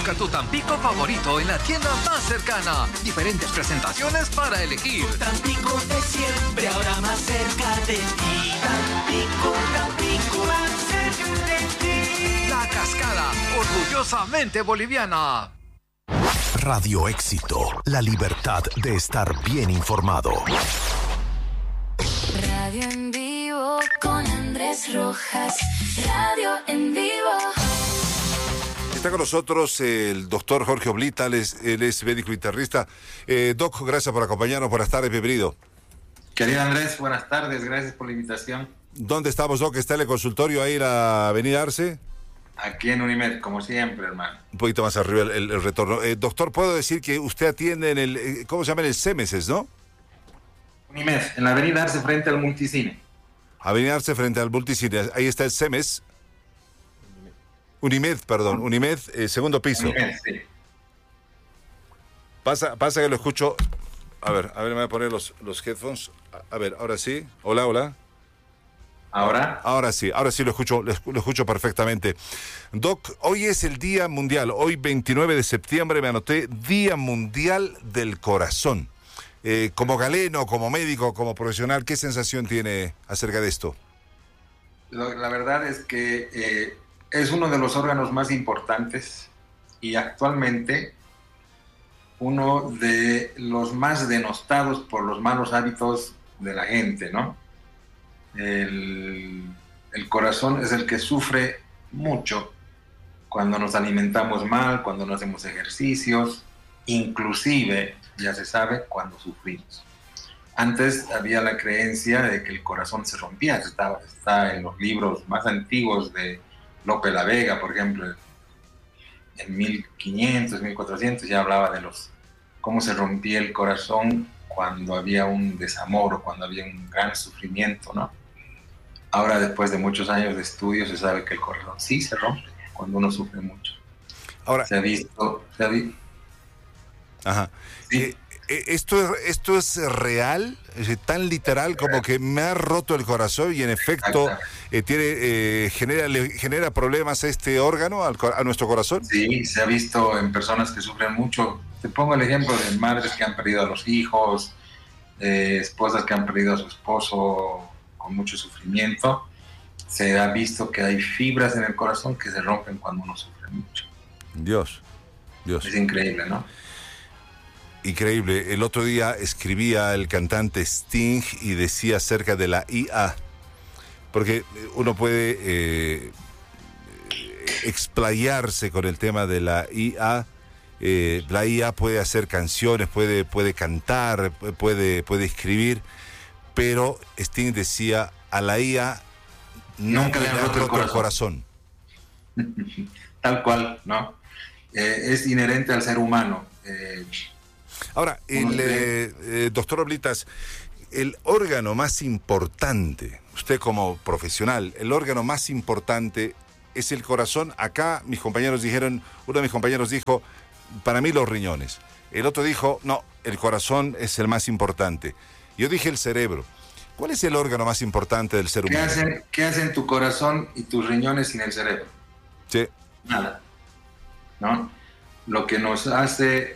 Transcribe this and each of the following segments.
Busca tu Tampico favorito en la tienda más cercana. Diferentes presentaciones para elegir. Tampico de siempre, ahora más cerca de ti. Tampico, más cerca de ti. La Cascada, orgullosamente boliviana. Radio Éxito, la libertad de estar bien informado. Radio en vivo con Andrés Rojas. Radio en vivo. Está con nosotros el doctor Jorge Oblita, él es médico internista. Doc, gracias por acompañarnos. Buenas tardes, bienvenido. Querido Andrés, buenas tardes, gracias por la invitación. ¿Dónde estamos, Doc? ¿Está en el consultorio ahí en la avenida Arce? Aquí en Unimed, como siempre, hermano. Un poquito más arriba el retorno. Doctor, puedo decir que usted atiende en el, ¿cómo se llama? En el Cemeses, ¿no? Unimed, en la avenida Arce frente al Multicine. Avenida Arce frente al Multicine, ahí está el Cemes. Unimed, perdón, Unimed, segundo piso. Unimed, sí. Pasa que lo escucho. A ver, me voy a poner los headphones. A ver, ahora sí. Hola. ¿Ahora? Ahora sí lo escucho perfectamente. Doc, hoy es el Día Mundial, hoy 29 de septiembre me anoté Día Mundial del Corazón. Como galeno, como médico, como profesional, ¿qué sensación tiene acerca de esto? La verdad es que es uno de los órganos más importantes y actualmente uno de los más denostados por los malos hábitos de la gente, ¿no? El corazón es el que sufre mucho cuando nos alimentamos mal, cuando no hacemos ejercicios, inclusive, ya se sabe, cuando sufrimos. Antes había la creencia de que el corazón se rompía, está en los libros más antiguos de Lope la Vega, por ejemplo, en 1500, 1400 ya hablaba de cómo se rompía el corazón cuando había un desamor o cuando había un gran sufrimiento, ¿no? Ahora, después de muchos años de estudio, se sabe que el corazón sí se rompe cuando uno sufre mucho. Ahora, se ha visto. Ajá. Sí. ¿Esto es real? ¿Es tan literal como que me ha roto el corazón y en efecto genera problemas a este órgano, a nuestro corazón? Sí, se ha visto en personas que sufren mucho. Te pongo el ejemplo de madres que han perdido a los hijos, esposas que han perdido a su esposo con mucho sufrimiento. Se ha visto que hay fibras en el corazón que se rompen cuando uno sufre mucho. Dios. Es increíble, ¿no? Increíble. El otro día escribía el cantante Sting y decía acerca de la IA, porque uno puede explayarse con el tema de la IA. La IA puede hacer canciones, puede cantar, puede escribir, pero Sting decía, a la IA nunca le ha roto el corazón. Tal cual, ¿no? Es inherente al ser humano. Ahora, doctor Oblitas, el órgano más importante, usted como profesional, el órgano más importante es el corazón. Acá mis compañeros dijeron, uno de mis compañeros dijo, para mí los riñones. El otro dijo, no, el corazón es el más importante. Yo dije el cerebro. ¿Cuál es el órgano más importante del ser humano? ¿Qué hacen tu corazón y tus riñones sin el cerebro? Sí. Nada, ¿no? Lo que nos hace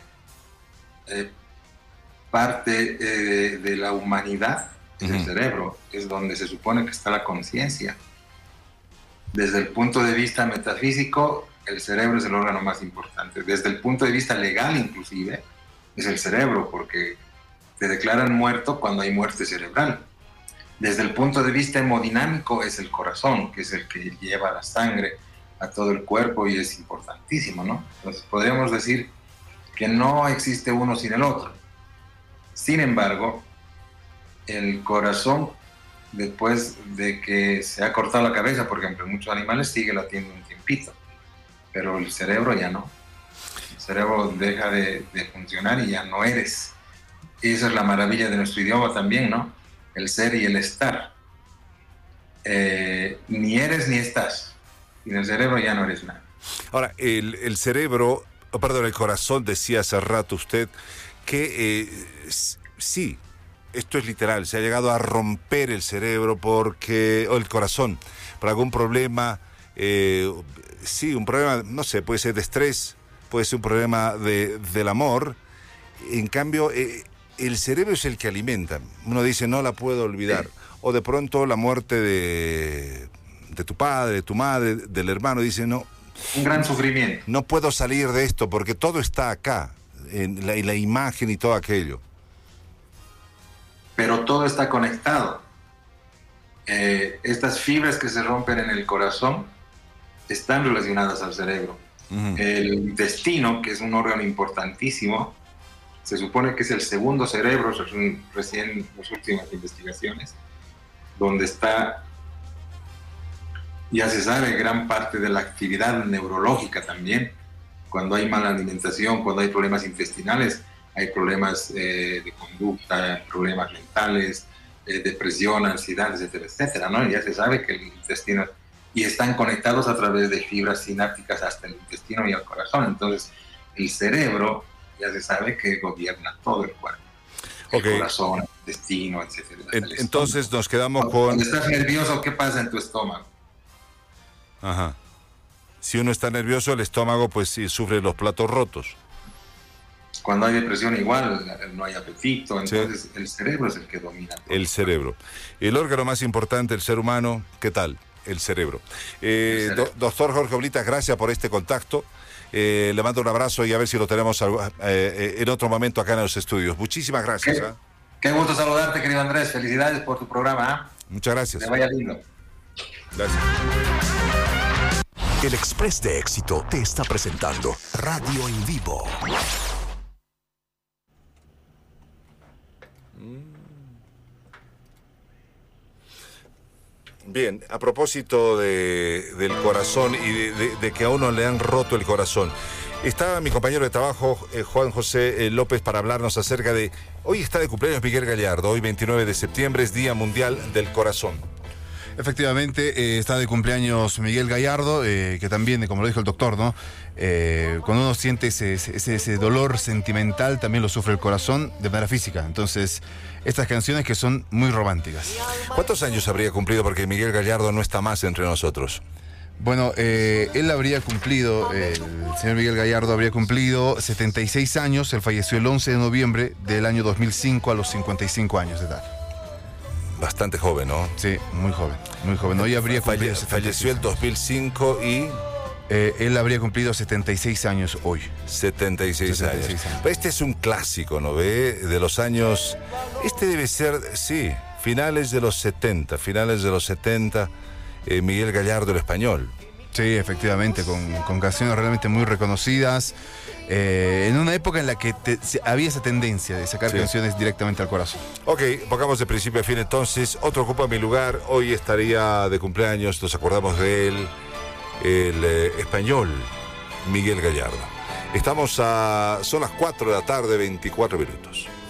parte de la humanidad es el cerebro, es donde se supone que está la conciencia. Desde el punto de vista metafísico, el cerebro es el órgano más importante. Desde el punto de vista legal, inclusive, es el cerebro, porque te declaran muerto cuando hay muerte cerebral. Desde el punto de vista hemodinámico es el corazón, que es el que lleva la sangre a todo el cuerpo y es importantísimo, ¿no? Entonces podríamos decir que no existe uno sin el otro. Sin embargo, el corazón, después de que se ha cortado la cabeza, por ejemplo, en muchos animales sigue latiendo un tiempito, pero el cerebro ya no. El cerebro deja de funcionar y ya no eres. Y esa es la maravilla de nuestro idioma también, ¿no? El ser y el estar. Ni eres ni estás. Sin el cerebro ya no eres nada. Ahora, el cerebro, perdón, el corazón, decía hace rato usted que sí, esto es literal, se ha llegado a romper el cerebro o el corazón, por algún problema, sí, un problema, no sé, puede ser de estrés, puede ser un problema del amor. En cambio, el cerebro es el que alimenta. Uno dice, no la puedo olvidar. O de pronto la muerte de tu padre, de tu madre, del hermano, dice, no. Un gran sufrimiento. No puedo salir de esto porque todo está acá, en la imagen y todo aquello. Pero todo está conectado. Estas fibras que se rompen en el corazón están relacionadas al cerebro. El intestino, que es un órgano importantísimo, se supone que es el segundo cerebro, según recién las últimas investigaciones, donde está, ya se sabe, gran parte de la actividad neurológica también. Cuando hay mala alimentación, cuando hay problemas intestinales, hay problemas de conducta, problemas mentales, depresión, ansiedad, etcétera, etcétera, ¿no? Ya se sabe que el intestino, y están conectados a través de fibras sinápticas hasta el intestino y el corazón. Entonces, el cerebro ya se sabe que gobierna todo el cuerpo. El corazón, el intestino, etcétera. Entonces nos quedamos con... Cuando estás nervioso, ¿qué pasa en tu estómago? Ajá. Si uno está nervioso, el estómago pues sí sufre los platos rotos. Cuando hay depresión igual, no hay apetito, entonces el cerebro es el que domina todo. El cerebro. El órgano más importante del ser humano, ¿qué tal? El cerebro. Doctor Jorge Oblitas, gracias por este contacto. Le mando un abrazo y a ver si lo tenemos en otro momento acá en los estudios. Muchísimas gracias. Qué gusto saludarte, querido Andrés. Felicidades por tu programa. Muchas gracias. Que vaya lindo. Gracias. El Express de Éxito te está presentando Radio en Vivo. Bien, a propósito del corazón y de que a uno le han roto el corazón, está mi compañero de trabajo, Juan José López, para hablarnos acerca de... Hoy está de cumpleaños Miguel Gallardo, hoy 29 de septiembre es Día Mundial del Corazón. Efectivamente, está de cumpleaños Miguel Gallardo, que también, como lo dijo el doctor, ¿no? Cuando uno siente ese dolor sentimental, también lo sufre el corazón de manera física. Entonces, estas canciones que son muy románticas. ¿Cuántos años habría cumplido? Porque Miguel Gallardo no está más entre nosotros. Bueno, él habría cumplido, el señor Miguel Gallardo habría cumplido 76 años. Él falleció el 11 de noviembre del año 2005 a los 55 años de edad. Bastante joven, ¿no? Sí, muy joven, muy joven. Hoy habría cumplido falleció el 2005 y... él habría cumplido 76 años hoy. 76 años. Este es un clásico, ¿no ve? De los años... Este debe ser, sí, finales de los 70. Miguel Gallardo, el español. Sí, efectivamente, con canciones realmente muy reconocidas. En una época en la que había esa tendencia de sacar canciones directamente al corazón. Ok, pongamos de principio a fin entonces. Otro ocupa mi lugar. Hoy estaría de cumpleaños, nos acordamos de él, el español Miguel Gallardo. Son las 4 de la tarde, 24 minutos.